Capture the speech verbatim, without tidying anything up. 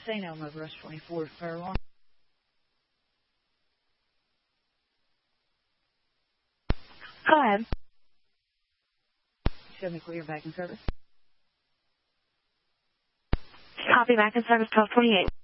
Saint Elmo, Rush twenty-four, fire alarm. Go ahead. Show me clear back in service. Copy, back in service twelve twenty-eight.